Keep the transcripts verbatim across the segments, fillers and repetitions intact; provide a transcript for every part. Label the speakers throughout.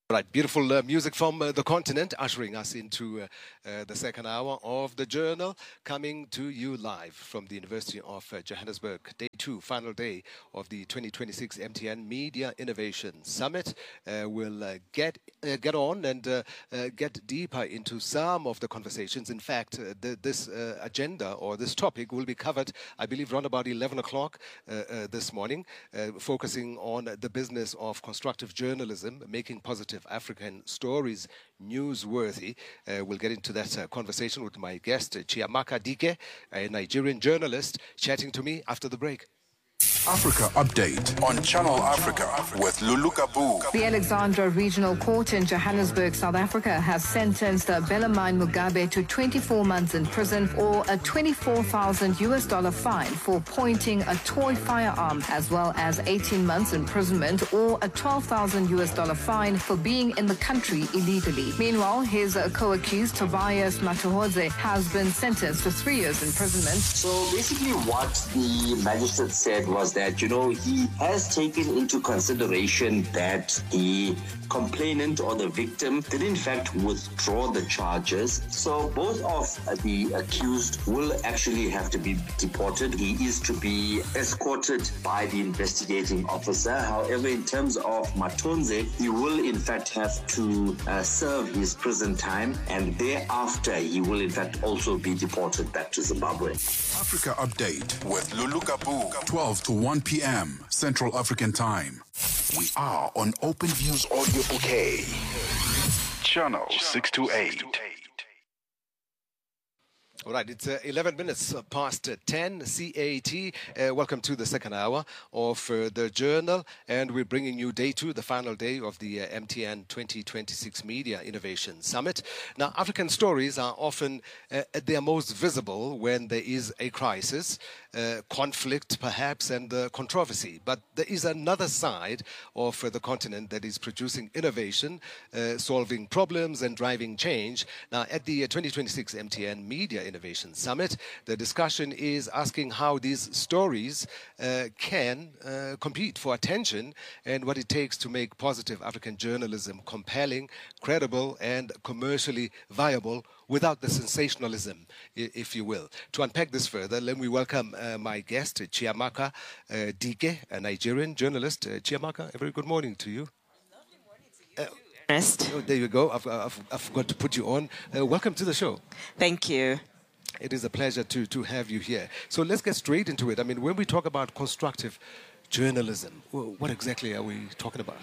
Speaker 1: Right, beautiful uh, music from uh, the continent, ushering us into uh, uh, the second hour of the journal, coming to you live from the University of uh, Johannesburg. Day two, final day of the twenty twenty-six M T N Media Innovation Summit. Uh, we'll uh, get uh, get on and uh, uh, get deeper into some of the conversations. In fact, uh, the, this uh, agenda or this topic will be covered, I believe, around about eleven o'clock uh, uh, this morning, uh, focusing on the business of constructive journalism, making positive African stories newsworthy. Uh, we'll get into that uh, conversation with my guest, uh, Chiamaka Dike, a Nigerian journalist, chatting to me after the break.
Speaker 2: Africa Update on Channel Africa with Lulu Kabu.
Speaker 3: The Alexandra Regional Court in Johannesburg, South Africa, has sentenced Bellarmine Mugabe to twenty-four months in prison or a twenty-four thousand U S dollar fine for pointing a toy firearm, as well as eighteen months imprisonment or a twelve thousand U S dollar fine for being in the country illegally. Meanwhile, his co-accused Tobias Matuhodze has been sentenced to three years imprisonment.
Speaker 4: So basically what the magistrate said was that, you know, he has taken into consideration that the complainant or the victim did in fact withdraw the charges. So both of the accused will actually have to be deported. He is to be escorted by the investigating officer. However, in terms of Matonze, he will in fact have to uh, serve his prison time, and thereafter he will in fact also be deported back to Zimbabwe.
Speaker 2: Africa Update with Lulu Kabu, twelve to one p.m. Central African Time. We are on Open Views Audio Bouquet. Channel six two eight.
Speaker 1: All right, it's uh, eleven minutes past ten C A T. Uh, welcome to the second hour of uh, the journal, and we're bringing you day two, the final day of the uh, M T N twenty twenty-six Media Innovation Summit. Now, African stories are often uh, at their most visible when there is a crisis, uh, conflict perhaps, and uh, controversy. But there is another side of uh, the continent that is producing innovation, uh, solving problems, and driving change. Now, at the uh, twenty twenty-six M T N Media Innovation Innovation Summit, the discussion is asking how these stories uh, can uh, compete for attention and what it takes to make positive African journalism compelling, credible, and commercially viable without the sensationalism, if you will. To unpack this further, let me welcome uh, my guest, Chiamaka uh, Dike, a Nigerian journalist. Uh, Chiamaka, a very good morning to you.
Speaker 5: Lovely morning to you, too, Ernest.
Speaker 1: Oh, there you go. I've, I've, I've forgot to put you on. Uh, welcome to the show.
Speaker 5: Thank you.
Speaker 1: It is a pleasure to, to have you here. So let's get straight into it. I mean, when we talk about constructive journalism, what exactly are we talking about?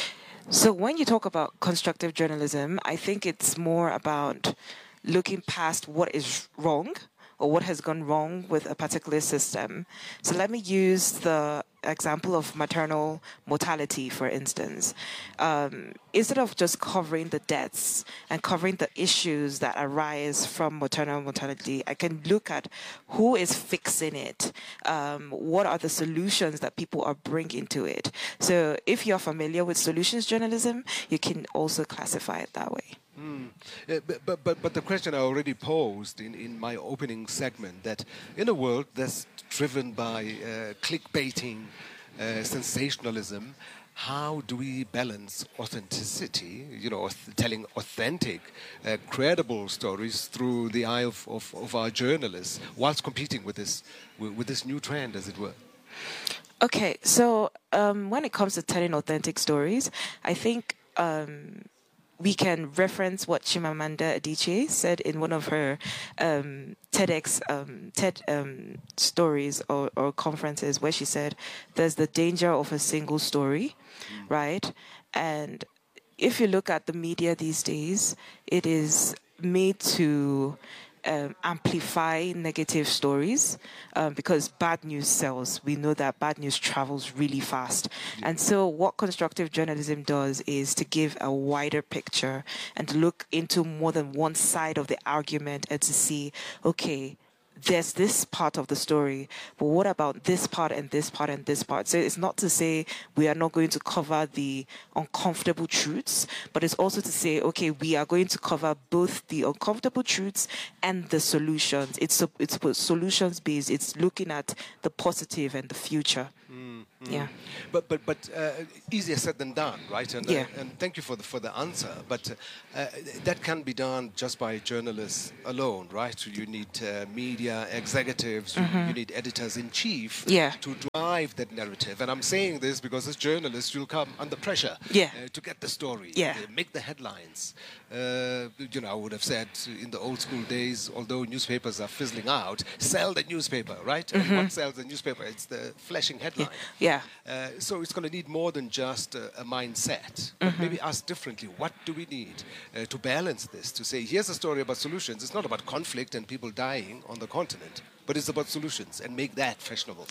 Speaker 5: So when you talk about constructive journalism, I think it's more about looking past what is wrong or what has gone wrong with a particular system. So let me use the example of maternal mortality, for instance. Um, instead of just covering the deaths and covering the issues that arise from maternal mortality, I can look at who is fixing it, um, what are the solutions that people are bringing to it. So if you're familiar with solutions journalism, you can also classify it that way.
Speaker 1: Mm. Uh, but, but, but the question I already posed in, in my opening segment, that in a world that's driven by uh, clickbaiting, uh, sensationalism, how do we balance authenticity, you know, telling authentic, uh, credible stories through the eye of, of, of our journalists, whilst competing with this, with this new trend, as it were?
Speaker 5: Okay, so um, when it comes to telling authentic stories, I think Um, we can reference what Chimamanda Adichie said in one of her um, TEDx um, TED um, stories or, or conferences, where she said, there's the danger of a single story, mm. right? And if you look at the media these days, it is made to Um, amplify negative stories um, because bad news sells. We know that bad news travels really fast. Yeah. And so what constructive journalism does is to give a wider picture and to look into more than one side of the argument and to see, okay, there's this part of the story, but what about this part and this part and this part? So it's not to say we are not going to cover the uncomfortable truths, but it's also to say, okay, we are going to cover both the uncomfortable truths and the solutions. It's it's solutions based. It's looking at the positive and the future.
Speaker 1: Mm.
Speaker 5: Yeah.
Speaker 1: But but but uh, easier said than done, right? And
Speaker 5: Yeah.
Speaker 1: uh, and thank you for the for the answer. But uh, uh, that can be done just by journalists alone, right? So you need uh, media executives, you, you need editors in chief
Speaker 5: Yeah.
Speaker 1: to drive that narrative. And I'm saying this because as journalists, you'll come under pressure
Speaker 5: Yeah.
Speaker 1: uh, to get the story,
Speaker 5: Yeah.
Speaker 1: uh, make the headlines. Uh, you know, I would have said in the old school days, although newspapers are fizzling out, sell the newspaper, right? And what sells the newspaper? It's the flashing headline.
Speaker 5: Yeah.
Speaker 1: Uh, so it's going to need more than just a, a mindset. But maybe ask differently. What do we need uh, to balance this? To say, here's a story about solutions. It's not about conflict and people dying on the continent, but it's about solutions and make that fashionable.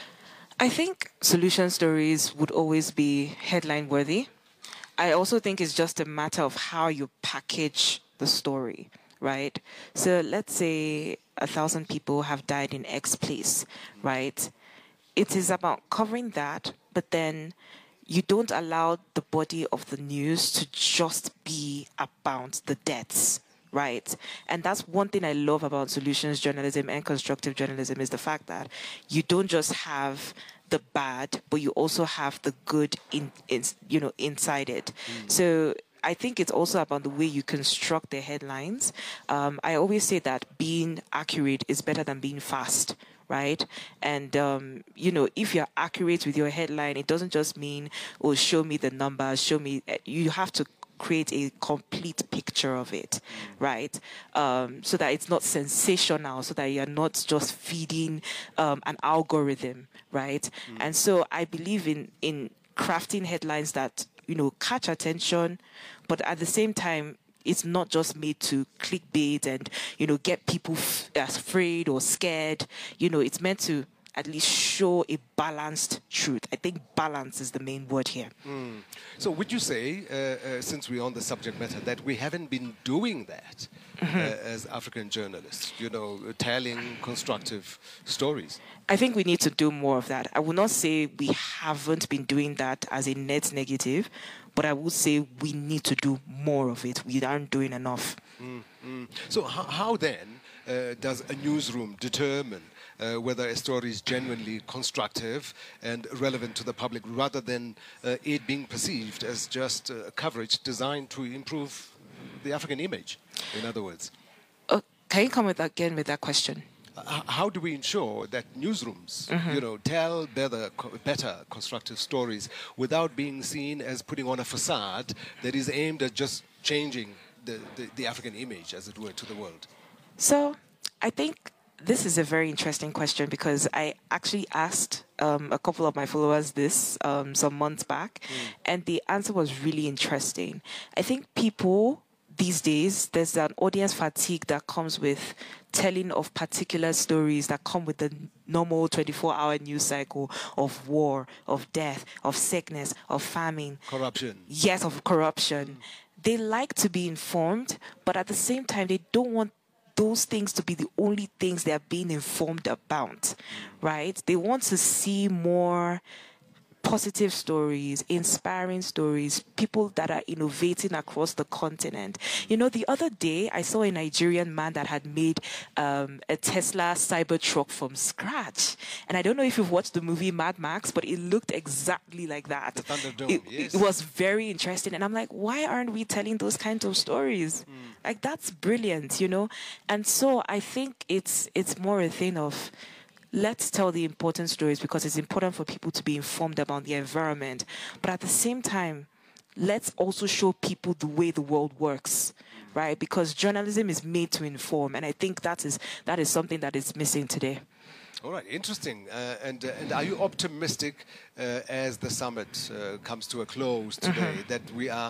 Speaker 5: I think solution stories would always be headline worthy. I also think it's just a matter of how you package the story, right? So let's say a thousand people have died in X place, right? It is about covering that, but then you don't allow the body of the news to just be about the deaths, right? And that's one thing I love about solutions journalism and constructive journalism is the fact that you don't just have the bad, but you also have the good in, in you know, inside it. Mm. So I think it's also about the way you construct the headlines. Um, I always say that being accurate is better than being fast, right? And, um, you know, if you're accurate with your headline, it doesn't just mean, oh, show me the numbers, show me, you have to create a complete picture of it, right? Um, so that it's not sensational, so that you're not just feeding um, an algorithm, right? Mm. And so I believe in, in crafting headlines that, you know, catch attention, but at the same time, it's not just made to clickbait and, you know, get people f- afraid or scared. You know, it's meant to at least show a balanced truth. I think balance is the main word here.
Speaker 1: Mm. So would you say, uh, uh, since we're on the subject matter, that we haven't been doing that mm-hmm. uh, as African journalists, you know, telling constructive stories?
Speaker 5: I think we need to do more of that. I would not say we haven't been doing that as a net negative, but I would say we need to do more of it. We aren't doing enough.
Speaker 1: Mm-hmm. So how, how then uh, does a newsroom determine Uh, whether a story is genuinely constructive and relevant to the public rather than uh, it being perceived as just uh, coverage designed to improve the African image, in other words?
Speaker 5: Uh, can you come with that again with that question?
Speaker 1: Uh, how do we ensure that newsrooms, mm-hmm. you know, tell better, co- better constructive stories without being seen as putting on a facade that is aimed at just changing the, the, the African image, as it were, to the world?
Speaker 5: So I think this is a very interesting question because I actually asked um, a couple of my followers this um, some months back, mm. and the answer was really interesting. I think people these days, there's an audience fatigue that comes with telling of particular stories that come with the normal twenty-four hour news cycle of war, of death, of sickness, of famine.
Speaker 1: Corruption.
Speaker 5: Yes, of corruption. Mm. They like to be informed, but at the same time, they don't want those things to be the only things they are being informed about, right? They want to see more positive stories, inspiring stories, people that are innovating across the continent. You know, the other day, I saw a Nigerian man that had made um, a Tesla Cybertruck from scratch. And I don't know if you've watched the movie Mad Max, but it looked exactly like that.
Speaker 1: The Thunderdome,
Speaker 5: it,
Speaker 1: yes.
Speaker 5: It was very interesting. And I'm like, why aren't we telling those kinds of stories? Mm. Like, that's brilliant, you know? And so I think it's it's more a thing of, let's tell the important stories because it's important for people to be informed about the environment. But at the same time, let's also show people the way the world works, right? Because journalism is made to inform. And I think that is that is something that is missing today.
Speaker 1: All right, interesting. Uh, and, uh, and are you optimistic uh, as the summit uh, comes to a close today mm-hmm. that we are...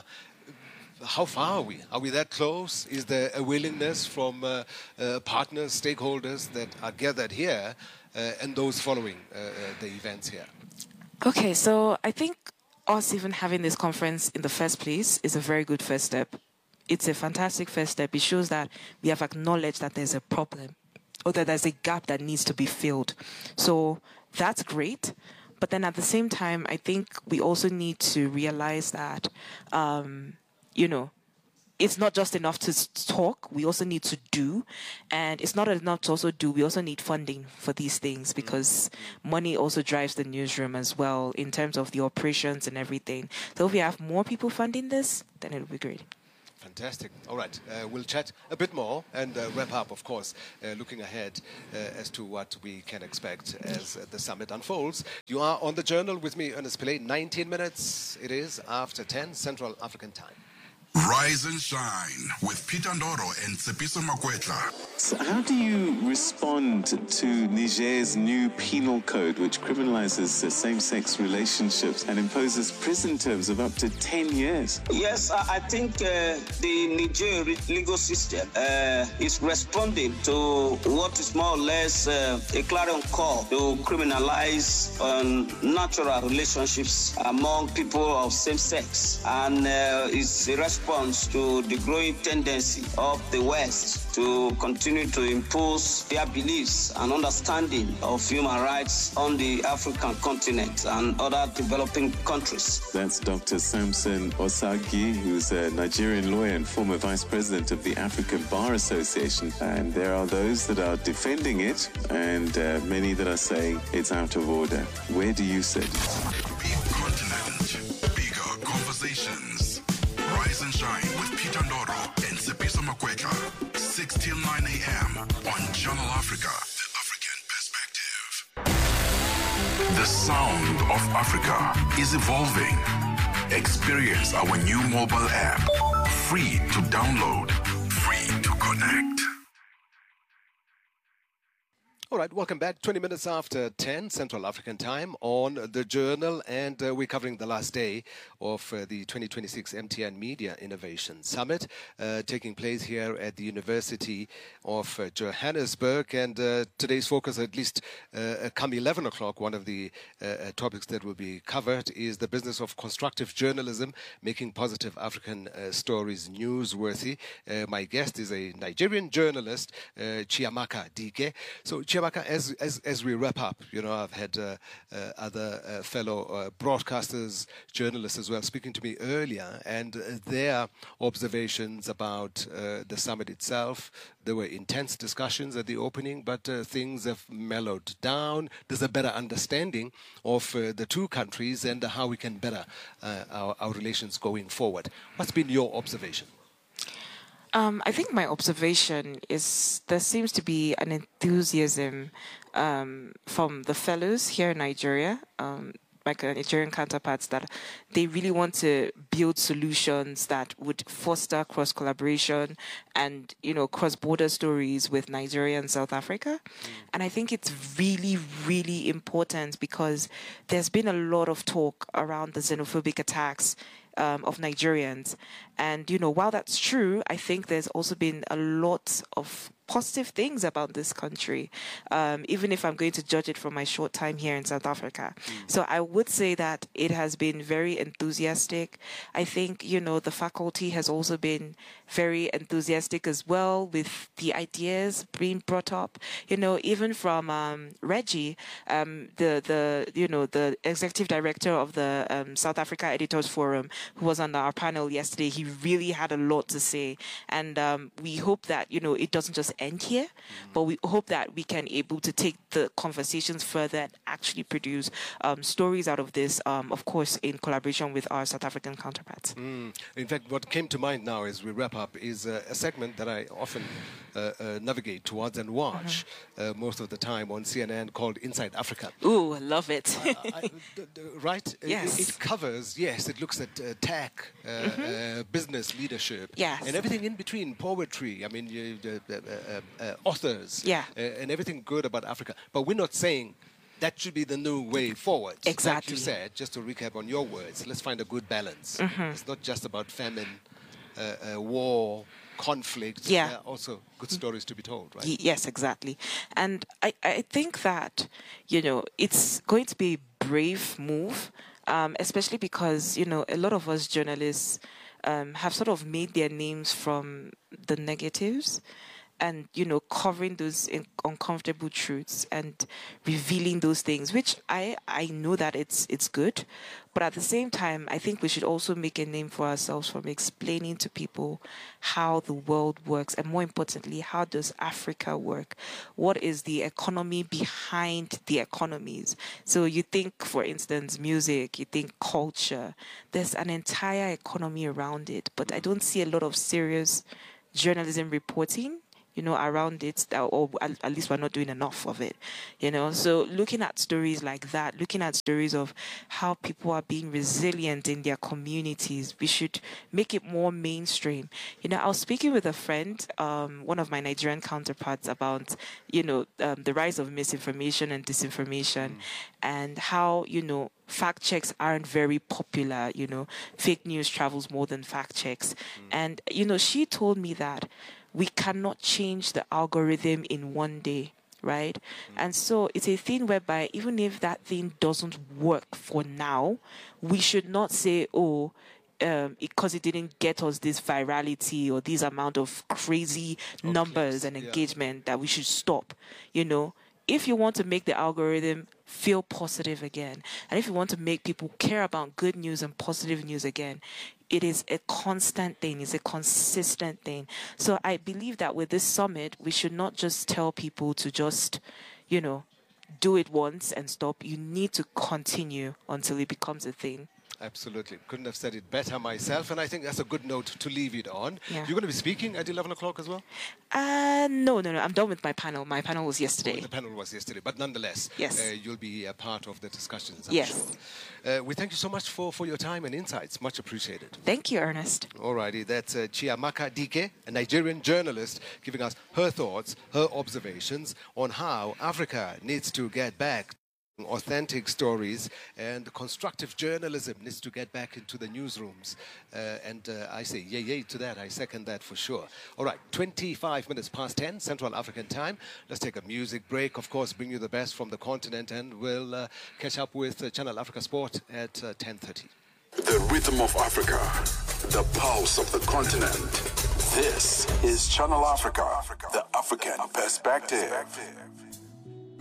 Speaker 1: How far are we? Are we that close? Is there a willingness from uh, uh, partners, stakeholders that are gathered here uh, and those following uh, uh, the events here?
Speaker 5: Okay, so I think us even having this conference in the first place is a very good first step. It's a fantastic first step. It shows that we have acknowledged that there's a problem or that there's a gap that needs to be filled. So that's great. But then at the same time, I think we also need to realize that... Um, You know, it's not just enough to talk. We also need to do. And it's not enough to also do. We also need funding for these things, because money also drives the newsroom as well in terms of the operations and everything. So if we have more people funding this, then it'll be great.
Speaker 1: Fantastic. All right. Uh, we'll chat a bit more and uh, wrap up, of course, uh, looking ahead uh, as to what we can expect as uh, the summit unfolds. You are on the Journal with me, Ernest Pillay. nineteen minutes it is after ten Central African time.
Speaker 2: Rise and shine with Peter Ndoro and Tsepiso Makwetla.
Speaker 6: So how do you respond to Niger's new penal code, which criminalizes uh, same-sex relationships and imposes prison terms of up to ten years?
Speaker 7: Yes, I I think uh, the Niger legal system uh, is responding to what is more or less uh, a clarion call to criminalize um, natural relationships among people of same sex, and uh, it's a response to the growing tendency of the West to continue to impose their beliefs and understanding of human rights on the African continent and other developing countries.
Speaker 6: That's Doctor Samson Osagi, who's a Nigerian lawyer and former vice president of the African Bar Association. And there are those that are defending it, and uh, many that are saying it's out of order. Where do you sit?
Speaker 2: Big continent, bigger conversations. Rise and shine with Peter Ndoro and Tsepiso Makwetla. six till nine a.m. on Channel Africa, the African perspective. The sound of Africa is evolving. Experience our new mobile app. Free to download, free to connect.
Speaker 1: All right, welcome back. twenty minutes after ten Central African time on the Journal, and uh, we're covering the last day of uh, the twenty twenty-six M T N Media Innovation Summit uh, taking place here at the University of uh, Johannesburg. And uh, today's focus, at least uh, come eleven o'clock, one of the uh, topics that will be covered is the business of constructive journalism, making positive African uh, stories newsworthy. Uh, my guest is a Nigerian journalist, uh, Chiamaka Dike. So, Chiamaka, as, as as we wrap up, you know, I've had uh, uh, other uh, fellow uh, broadcasters, journalists as well, speaking to me earlier, and uh, their observations about uh, the summit itself. There were intense discussions at the opening, but uh, things have mellowed down. There's a better understanding of uh, the two countries and how we can better uh, our, our relations going forward. What's been your observation?
Speaker 5: Um, I think my observation is there seems to be an enthusiasm um, from the fellows here in Nigeria, um, like Nigerian counterparts, that they really want to build solutions that would foster cross collaboration and, you know, cross border stories with Nigeria and South Africa. Mm. And I think it's really, really important because there's been a lot of talk around the xenophobic attacks Um, of Nigerians. And, you know, while that's true, I think there's also been a lot of positive things about this country, um, even if I'm going to judge it from my short time here in South Africa. Mm. So I would say that it has been very enthusiastic. I think, you know, the faculty has also been very enthusiastic as well with the ideas being brought up, you know, even from um, Reggie, um, the, the, you know, the executive director of the um, South Africa Editors Forum, who was on our panel yesterday. He really had a lot to say. And um, we hope that, you know, it doesn't just end here, mm-hmm. but we hope that we can able to take the conversations further and actually produce um, stories out of this, um, of course, in collaboration with our South African counterparts.
Speaker 1: Mm. In fact, what came to mind now as we wrap up is uh, a segment that I often uh, uh, navigate towards and watch mm-hmm. uh, most of the time on C N N called Inside Africa.
Speaker 5: Ooh, I love it.
Speaker 1: uh, I, d- d- right?
Speaker 5: Yes.
Speaker 1: It, it covers, yes, it looks at uh, tech, uh, mm-hmm. uh, business leadership,
Speaker 5: yes.
Speaker 1: and everything in between, poetry, I mean, you, uh, uh, uh, uh, authors,
Speaker 5: yeah.
Speaker 1: uh, and everything good about Africa. But we're not saying that should be the new way forward.
Speaker 5: Exactly.
Speaker 1: Like you said, just to recap on your words, let's find a good balance.
Speaker 5: Mm-hmm.
Speaker 1: It's not just about famine, uh, uh, war, conflict.
Speaker 5: Yeah.
Speaker 1: There are also good stories to be told, right?
Speaker 5: Y- yes, exactly. And I, I think that, you know, it's going to be a brave move, um, especially because, you know, a lot of us journalists um, have sort of made their names from the negatives. and, you know, covering those in- uncomfortable truths and revealing those things, which I, I know that it's it's good. But at the same time, I think we should also make a name for ourselves from explaining to people how the world works, and more importantly, how does Africa work? What is the economy behind the economies? So you think, for instance, music, you think culture, there's an entire economy around it, but I don't see a lot of serious journalism reporting, you know, around it, or at least we're not doing enough of it, you know. So looking at stories like that, looking at stories of how people are being resilient in their communities, we should make it more mainstream. You know, I was speaking with a friend, um, one of my Nigerian counterparts, about, you know, um, the rise of misinformation and disinformation, mm. and how, you know, fact checks aren't very popular, you know, fake news travels more than fact checks. Mm. And, you know, she told me that we cannot change the algorithm in one day, right? Mm. And so it's a thing whereby even if that thing doesn't work for now, we should not say, oh, um, because it didn't get us this virality or this amount of crazy okay. numbers and engagement, yeah. that we should stop, you know. If you want to make the algorithm feel positive again, and if you want to make people care about good news and positive news again, it is a constant thing. It's a consistent thing. So I believe that with this summit, we should not just tell people to just, you know, do it once and stop. You need to continue until it becomes a thing.
Speaker 1: Absolutely. Couldn't have said it better myself, and I think that's a good note to leave it on.
Speaker 5: Yeah.
Speaker 1: You're going to be speaking at eleven o'clock as well?
Speaker 5: Uh, no, no, no. I'm done with my panel. My panel was yesterday.
Speaker 1: Oh, the panel was yesterday, but nonetheless,
Speaker 5: yes.
Speaker 1: uh, you'll be a part of the discussions, I'm
Speaker 5: yes.
Speaker 1: sure. Uh, we thank you so much for, for your time and insights. Much appreciated.
Speaker 5: Thank you, Ernest.
Speaker 1: Alrighty, that's uh, Chiamaka Dike, a Nigerian journalist, giving us her thoughts, her observations on how Africa needs to get back authentic stories, and constructive journalism needs to get back into the newsrooms. Uh, and uh, I say yay, yay to that. I second that for sure. All right, twenty-five minutes past ten, Central African time. Let's take a music break. Of course, bring you the best from the continent, and we'll uh, catch up with uh, Channel Africa Sport at uh, ten thirty.
Speaker 2: The rhythm of Africa, the pulse of the continent. This is Channel Africa, the African perspective.